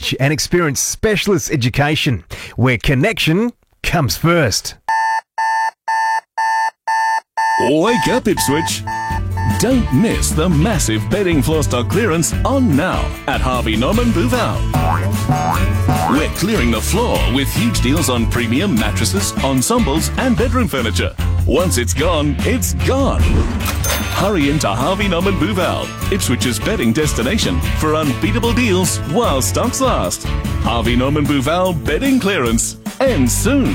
knowledge and experience specialist education, where connection comes first. Wake up, Ipswich. Don't miss the massive bedding floor stock clearance on now at Harvey Norman Bouval. We're clearing the floor with huge deals on premium mattresses, ensembles and bedroom furniture. Once it's gone, it's gone. Hurry into Harvey Norman Bouval, Ipswich's bedding destination for unbeatable deals while stocks last. Harvey Norman Bouval bedding clearance ends soon.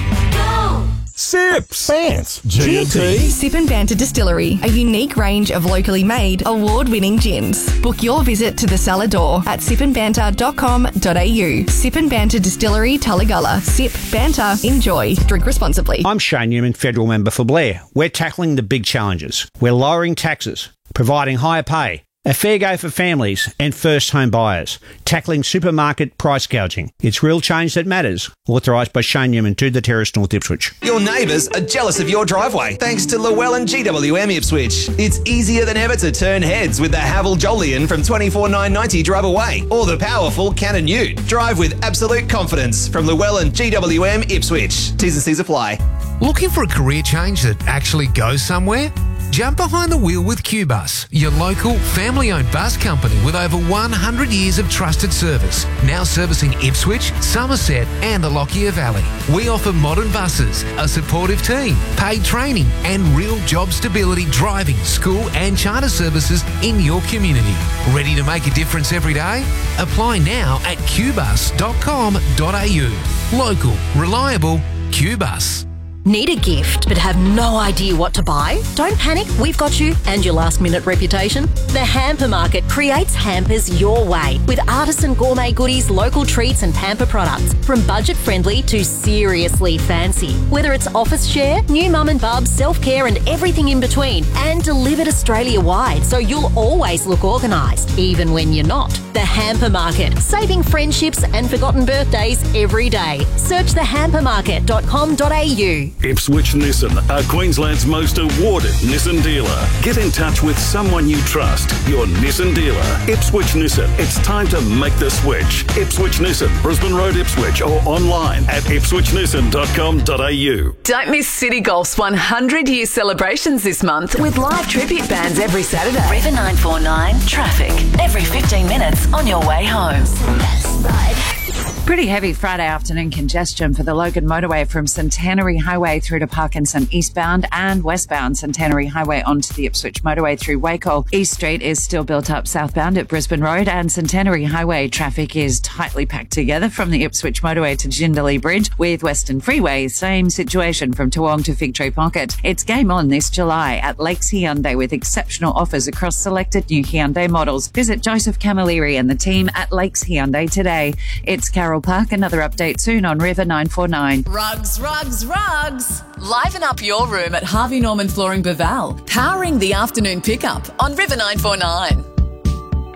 Sips, Bants, G&T. Sip and Banter Distillery, a unique range of locally made, award-winning gins. Book your visit to the cellar door at sipandbanter.com.au. Sip and Banter Distillery, Tullagulla. Sip, banter, enjoy. Drink responsibly. I'm Shane Newman, federal member for Blair. We're tackling the big challenges. We're lowering taxes, providing higher pay, a fair go for families and first home buyers, tackling supermarket price gouging. It's real change that matters. Authorised by Shane Newman to the Terrace, North Ipswich. Your neighbours are jealous of your driveway thanks to Llewellyn GWM Ipswich. It's easier than ever to turn heads with the Haval Jolyon from $24,990 drive away, or the powerful Canon Ute. Drive with absolute confidence from Llewellyn GWM Ipswich. T's and C's apply. Looking for a career change that actually goes somewhere? Jump behind the wheel with QBus, your local family-owned bus company with over 100 years of trusted service. Now servicing Ipswich, Somerset and the Lockyer Valley. We offer modern buses, a supportive team, paid training and real job stability driving, school and charter services in your community. Ready to make a difference every day? Apply now at qbus.com.au. Local, reliable, QBus. Need a gift but have no idea what to buy? Don't panic, we've got you and your last minute reputation. The Hamper Market creates hampers your way with artisan gourmet goodies, local treats and pamper products from budget friendly to seriously fancy. Whether it's office share, new mum and bub, self-care and everything in between, and delivered Australia wide so you'll always look organised even when you're not. The Hamper Market, saving friendships and forgotten birthdays every day. Search thehampermarket.com.au. Ipswich Nissan are Queensland's most awarded Nissan dealer. Get in touch with someone you trust. Your Nissan dealer. Ipswich Nissan. It's time to make the switch. Ipswich Nissan, Brisbane Road, Ipswich, or online at ipswichnissan.com.au. Don't miss City Golf's 100-year celebrations this month with live tribute bands every Saturday. River 949 traffic every 15 minutes on your way home. Pretty heavy Friday afternoon congestion for the Logan Motorway from Centenary Highway through to Parkinson eastbound and westbound Centenary Highway onto the Ipswich Motorway through Wacol. East Street is still built up southbound at Brisbane Road, and Centenary Highway traffic is tightly packed together from the Ipswich Motorway to Jindalee Bridge, with Western Freeway same situation from Toowong to Fig Tree Pocket. It's game on this July at Lakes Hyundai with exceptional offers across selected new Hyundai models. Visit Joseph Camilleri and the team at Lakes Hyundai today. It's Carol Park. Another update soon on River 949. Rugs, rugs, rugs. Liven up your room at Harvey Norman Flooring Bouval, powering the afternoon pickup on River 949.